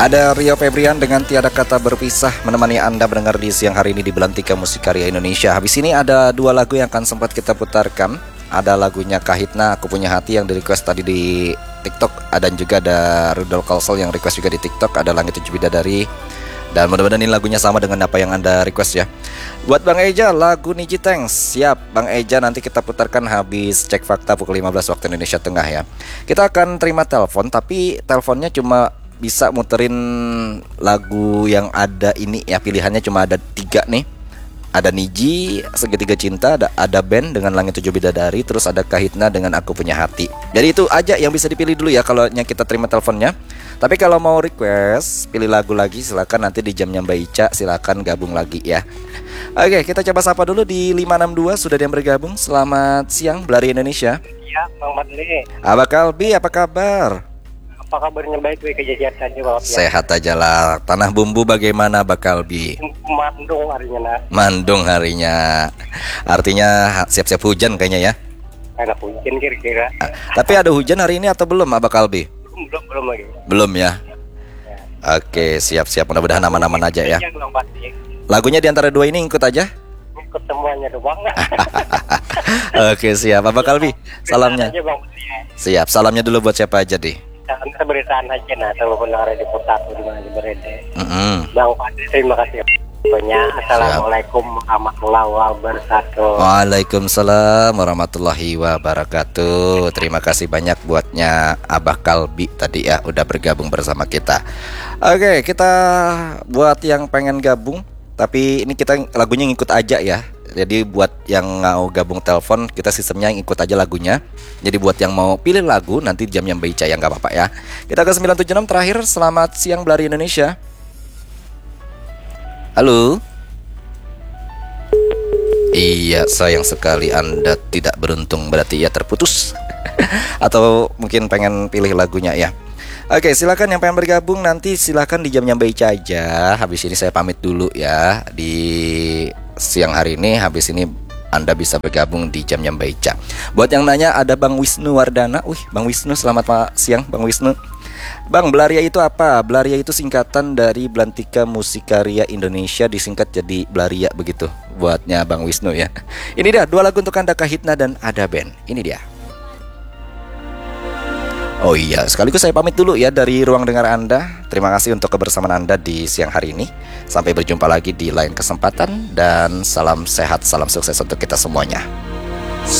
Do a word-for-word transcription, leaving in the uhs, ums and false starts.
Ada Rio Febrian dengan Tiada Kata Berpisah menemani Anda mendengar di siang hari ini di Belantika Musik Karya Indonesia. Habis ini ada dua lagu yang akan sempat kita putarkan. Ada lagunya Kahitna, Aku Punya Hati yang di request tadi di TikTok. Dan juga ada Rudolf Kalsel yang request juga di TikTok. Ada Langit Tujuh Bidadari. Dan mudah-mudahan ini lagunya sama dengan apa yang Anda request ya. Buat Bang Eja, lagu Niji Thanks. Siap, Bang Eja, nanti kita putarkan habis cek fakta pukul lima belas waktu Indonesia Tengah ya. Kita akan terima telepon, tapi teleponnya cuma bisa muterin lagu yang ada ini ya. Pilihannya cuma ada tiga nih. Ada Niji, Segitiga Cinta, ada, ada band dengan Langit Tujuh Bidadari, terus ada Kahitna dengan Aku Punya Hati. Jadi itu aja yang bisa dipilih dulu ya kalau kita terima teleponnya. Tapi kalau mau request, pilih lagu lagi silakan, nanti di jamnya Mbak Ica silakan gabung lagi ya. Oke, kita coba sapa dulu di lima enam dua, sudah ada yang bergabung. Selamat siang Blari Indonesia. Iya, Bang Madli. Abah Kalbi, apa kabar? Apa kabarnya, baik, baik aja aja Bapak ya. Sehat aja lah. Tanah bumbu bagaimana Abah Kalbi? Mandung harinya nah. Mandung harinya. Artinya siap-siap hujan kayaknya ya. Ada hujan kira-kira. Ah, tapi ada hujan hari ini atau belum Abah Kalbi? Belum, belum, belum lagi. Belum ya. Oke, siap-siap, mudah-mudahan aman-aman aja ya. Iya, Bang Madli. Lagunya di antara dua ini ikut aja. Ikut semuanya doang. Oke, siap Abah Kalbi. Salamnya. Aja, Bang Madli. Siap, salamnya dulu buat siapa aja deh. Kita beritaan aja nah, kalau benar di Potato di mana berada. Mm-hmm. Bang Madli, terima kasih. Pokoknya assalamualaikum warahmatullahi wabarakatuh. Waalaikumsalam warahmatullahi wabarakatuh. Terima kasih banyak buatnya Abah Kalbi tadi ya, udah bergabung bersama kita. Oke, kita buat yang pengen gabung, tapi ini kita lagunya ngikut aja ya. Jadi buat yang mau gabung telepon, kita sistemnya ngikut aja lagunya. Jadi buat yang mau pilih lagu, nanti jam yang Ica ya, nggak apa-apa ya. Kita ke sembilan tujuh enam terakhir. Selamat siang Blari Indonesia. Halo. Iya, sayang sekali Anda tidak beruntung, berarti ya terputus. Atau mungkin pengen pilih lagunya ya. Oke, silakan yang pengen bergabung, nanti silakan di jamnya Mbak Ica aja. Habis ini saya pamit dulu ya. Di siang hari ini, habis ini Anda bisa bergabung di jamnya Mbak Ica. Buat yang nanya, ada Bang Wisnu Wardana. Wih, Bang Wisnu, selamat siang Bang Wisnu. Bang, Belaria itu apa? Belaria itu singkatan dari Belantika Musik Karya Indonesia, disingkat jadi Belaria begitu. Buatnya Bang Wisnu ya. Ini dia dua lagu untuk Anda, Kahitna dan Ada Band. Ini dia. Oh iya, sekaligus saya pamit dulu ya dari ruang dengar Anda. Terima kasih untuk kebersamaan Anda di siang hari ini. Sampai berjumpa lagi di lain kesempatan. Dan salam sehat, salam sukses untuk kita semuanya.